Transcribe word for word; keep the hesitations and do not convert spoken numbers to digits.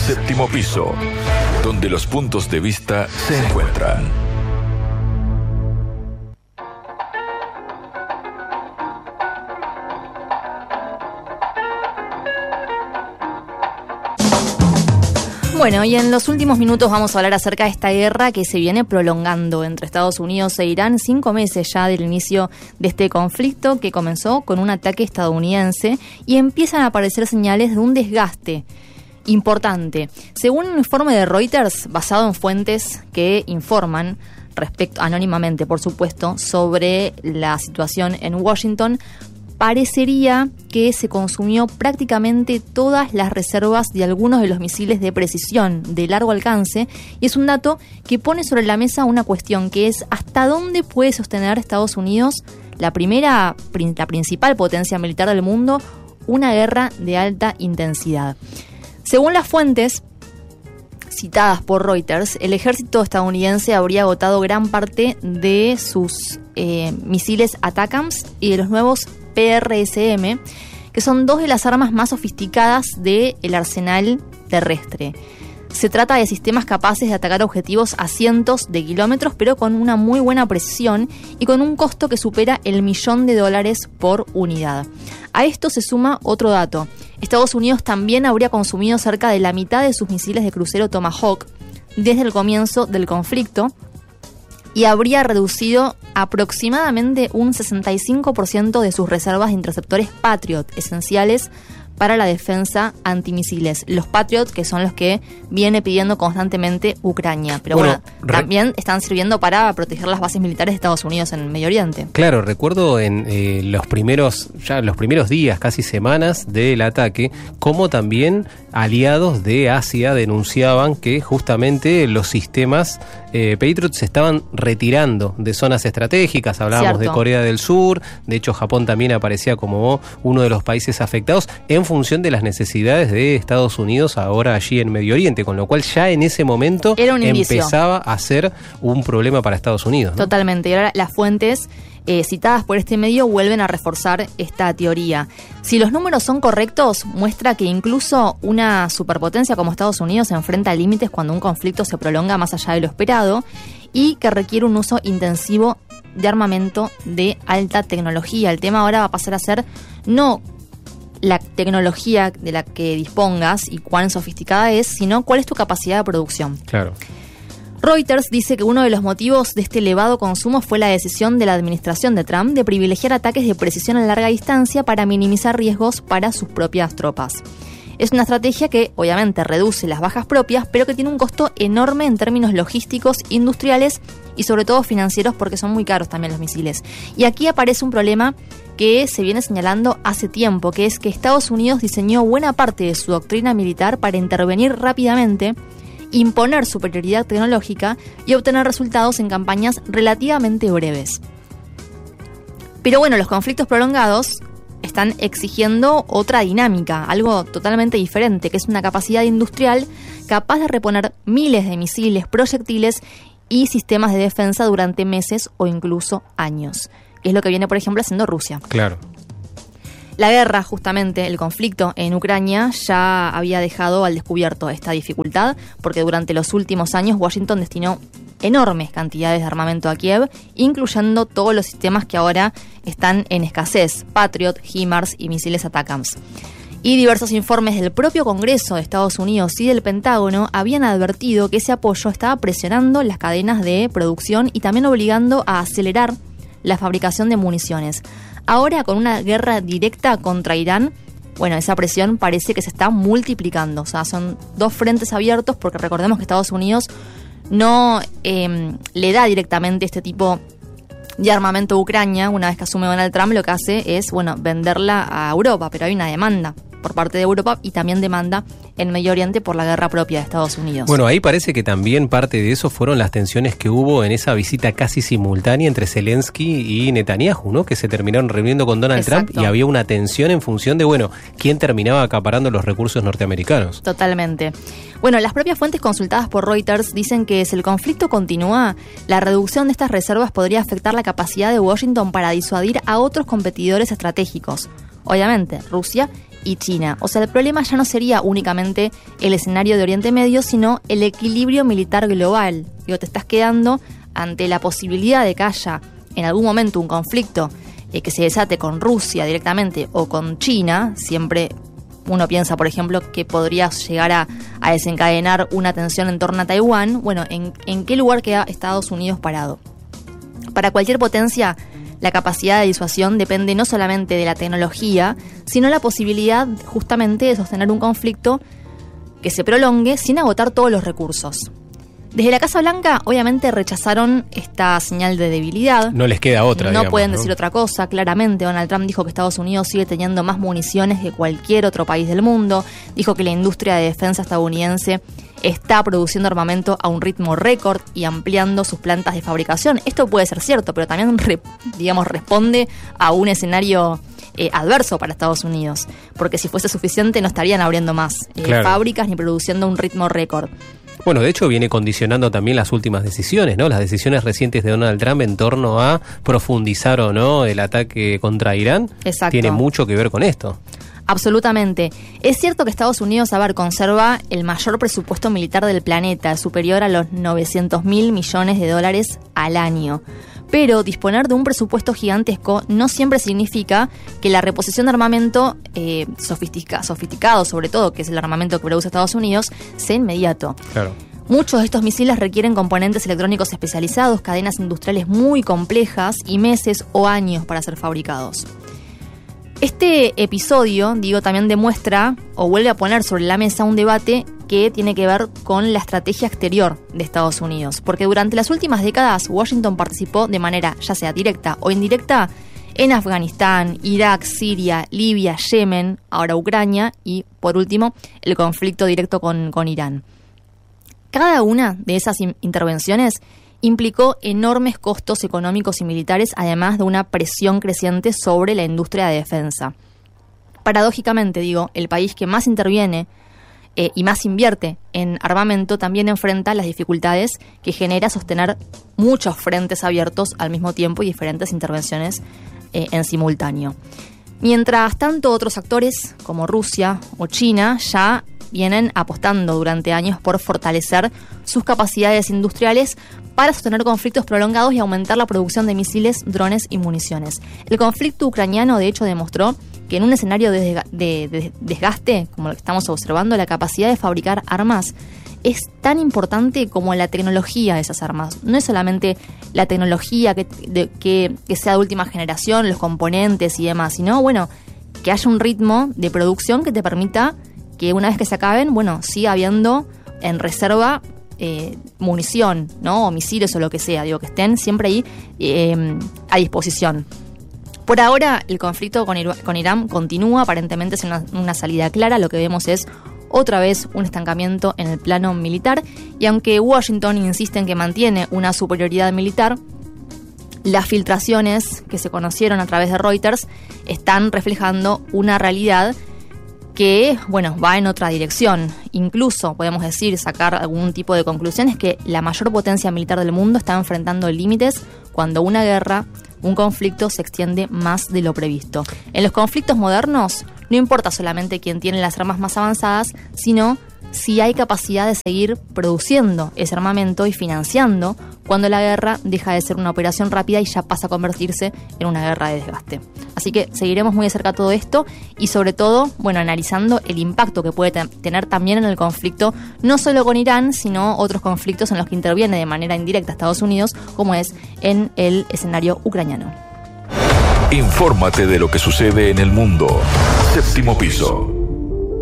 Séptimo piso, donde los puntos de vista se encuentran. Bueno, y en los últimos minutos vamos a hablar acerca de esta guerra que se viene prolongando entre Estados Unidos e Irán, cinco meses ya del inicio de este conflicto que comenzó con un ataque estadounidense y empiezan a aparecer señales de un desgaste importante. Según un informe de Reuters, basado en fuentes que informan respecto, anónimamente por supuesto, sobre la situación en Washington, parecería que se consumió prácticamente todas las reservas de algunos de los misiles de precisión de largo alcance, y es un dato que pone sobre la mesa una cuestión que es hasta dónde puede sostener Estados Unidos, la primera, la principal potencia militar del mundo, una guerra de alta intensidad. Según las fuentes citadas por Reuters, el ejército estadounidense habría agotado gran parte de sus eh, misiles ATACMS y de los nuevos P R S M, que son dos de las armas más sofisticadas del arsenal terrestre. Se trata de sistemas capaces de atacar objetivos a cientos de kilómetros, pero con una muy buena precisión y con un costo que supera el millón de dólares por unidad. A esto se suma otro dato. Estados Unidos también habría consumido cerca de la mitad de sus misiles de crucero Tomahawk desde el comienzo del conflicto y habría reducido aproximadamente un sesenta y cinco por ciento de sus reservas de interceptores Patriot, esenciales para la defensa antimisiles. Los Patriot, que son los que viene pidiendo constantemente Ucrania. Pero bueno, bueno re- también están sirviendo para proteger las bases militares de Estados Unidos en Medio Oriente. Claro, recuerdo en eh, los primeros, ya los primeros días, casi semanas del ataque, cómo también aliados de Asia denunciaban que justamente los sistemas eh, Patriot se estaban retirando de zonas estratégicas. Hablábamos Cierto. de Corea del Sur, de hecho Japón también aparecía como uno de los países afectados en función de las necesidades de Estados Unidos ahora allí en Medio Oriente, con lo cual ya en ese momento empezaba a ser un problema para Estados Unidos, ¿no? Totalmente, y ahora las fuentes eh, citadas por este medio vuelven a reforzar esta teoría. Si los números son correctos, muestra que incluso una superpotencia como Estados Unidos se enfrenta a límites cuando un conflicto se prolonga más allá de lo esperado y que requiere un uso intensivo de armamento de alta tecnología. El tema ahora va a pasar a ser no la tecnología de la que dispongas y cuán sofisticada es, sino cuál es tu capacidad de producción. Claro. Reuters dice que uno de los motivos de este elevado consumo fue la decisión de la administración de Trump de privilegiar ataques de precisión a larga distancia para minimizar riesgos para sus propias tropas. Es una estrategia que obviamente reduce las bajas propias, pero que tiene un costo enorme en términos logísticos, industriales y sobre todo financieros, porque son muy caros también los misiles. Y aquí aparece un problema que se viene señalando hace tiempo, que es que Estados Unidos diseñó buena parte de su doctrina militar para intervenir rápidamente, imponer superioridad tecnológica y obtener resultados en campañas relativamente breves. Pero bueno, los conflictos prolongados están exigiendo otra dinámica, algo totalmente diferente, que es una capacidad industrial capaz de reponer miles de misiles, proyectiles y sistemas de defensa durante meses o incluso años, que es lo que viene, por ejemplo, haciendo Rusia. Claro. La guerra, justamente, el conflicto en Ucrania ya había dejado al descubierto esta dificultad, porque durante los últimos años Washington destinó enormes cantidades de armamento a Kiev, incluyendo todos los sistemas que ahora están en escasez, Patriot, HIMARS y misiles ATACMS. Y diversos informes del propio Congreso de Estados Unidos y del Pentágono habían advertido que ese apoyo estaba presionando las cadenas de producción y también obligando a acelerar la fabricación de municiones. Ahora, con una guerra directa contra Irán, bueno, esa presión parece que se está multiplicando. O sea, son dos frentes abiertos, porque recordemos que Estados Unidos no eh, le da directamente este tipo de armamento a Ucrania. Una vez que asume Donald Trump, lo que hace es, bueno, venderla a Europa, pero hay una demanda por parte de Europa y también demanda en Medio Oriente por la guerra propia de Estados Unidos. Bueno, ahí parece que también parte de eso fueron las tensiones que hubo en esa visita casi simultánea entre Zelensky y Netanyahu, ¿no? Que se terminaron reuniendo con Donald Exacto. Trump y había una tensión en función de, bueno, quién terminaba acaparando los recursos norteamericanos. Totalmente. Bueno, las propias fuentes consultadas por Reuters dicen que si el conflicto continúa, la reducción de estas reservas podría afectar la capacidad de Washington para disuadir a otros competidores estratégicos, obviamente Rusia y China. O sea, el problema ya no sería únicamente el escenario de Oriente Medio, sino el equilibrio militar global. Digo, te estás quedando ante la posibilidad de que haya en algún momento un conflicto eh, que se desate con Rusia directamente o con China. Siempre uno piensa, por ejemplo, que podría llegar a, a desencadenar una tensión en torno a Taiwán. Bueno, ¿en, en qué lugar queda Estados Unidos parado? Para cualquier potencia, la capacidad de disuasión depende no solamente de la tecnología, sino la posibilidad justamente de sostener un conflicto que se prolongue sin agotar todos los recursos. Desde la Casa Blanca, obviamente, rechazaron esta señal de debilidad. No les queda otra, No digamos, pueden ¿no? decir otra cosa. Claramente, Donald Trump dijo que Estados Unidos sigue teniendo más municiones que cualquier otro país del mundo. Dijo que la industria de defensa estadounidense está produciendo armamento a un ritmo récord y ampliando sus plantas de fabricación. Esto puede ser cierto, pero también, re, digamos, responde a un escenario eh, adverso para Estados Unidos. Porque si fuese suficiente, no estarían abriendo más eh, Claro. fábricas ni produciendo a un ritmo récord. Bueno, de hecho viene condicionando también las últimas decisiones, ¿no? Las decisiones recientes de Donald Trump en torno a profundizar o no el ataque contra Irán. Exacto. Tiene mucho que ver con esto. Absolutamente. Es cierto que Estados Unidos, a ver, conserva el mayor presupuesto militar del planeta, superior a los novecientos mil millones de dólares al año. Pero disponer de un presupuesto gigantesco no siempre significa que la reposición de armamento eh, sofistica, sofisticado, sobre todo, que es el armamento que produce Estados Unidos, sea inmediato. Claro. Muchos de estos misiles requieren componentes electrónicos especializados, cadenas industriales muy complejas y meses o años para ser fabricados. Este episodio, digo, también demuestra o vuelve a poner sobre la mesa un debate que tiene que ver con la estrategia exterior de Estados Unidos. Porque durante las últimas décadas, Washington participó de manera ya sea directa o indirecta en Afganistán, Irak, Siria, Libia, Yemen, ahora Ucrania y, por último, el conflicto directo con, con Irán. Cada una de esas in- intervenciones implicó enormes costos económicos y militares, además de una presión creciente sobre la industria de defensa. Paradójicamente, digo, el país que más interviene eh, y más invierte en armamento también enfrenta las dificultades que genera sostener muchos frentes abiertos al mismo tiempo y diferentes intervenciones eh, en simultáneo. Mientras tanto, otros actores como Rusia o China ya vienen apostando durante años por fortalecer sus capacidades industriales para sostener conflictos prolongados y aumentar la producción de misiles, drones y municiones. El conflicto ucraniano, de hecho, demostró que en un escenario de, desga- de, de desgaste, como lo que estamos observando, la capacidad de fabricar armas es tan importante como la tecnología de esas armas. No es solamente la tecnología que, de, que, que sea de última generación, los componentes y demás, sino, bueno, que haya un ritmo de producción que te permita que una vez que se acaben, bueno, siga habiendo en reserva eh, munición, ¿no? O misiles o lo que sea, digo, que estén siempre ahí eh, a disposición. Por ahora, el conflicto con, Ir- con Irán continúa, aparentemente es una, una salida clara, lo que vemos es otra vez un estancamiento en el plano militar, y aunque Washington insiste en que mantiene una superioridad militar, las filtraciones que se conocieron a través de Reuters están reflejando una realidad que, bueno, va en otra dirección. Incluso, podemos decir, sacar algún tipo de conclusiones que la mayor potencia militar del mundo está enfrentando límites cuando una guerra, un conflicto se extiende más de lo previsto. En los conflictos modernos, no importa solamente quién tiene las armas más avanzadas, sino si hay capacidad de seguir produciendo ese armamento y financiando cuando la guerra deja de ser una operación rápida y ya pasa a convertirse en una guerra de desgaste. Así que seguiremos muy de cerca todo esto y sobre todo, bueno, analizando el impacto que puede te- tener también en el conflicto, no solo con Irán, sino otros conflictos en los que interviene de manera indirecta Estados Unidos, como es en el escenario ucraniano. Infórmate de lo que sucede en el mundo. Séptimo piso.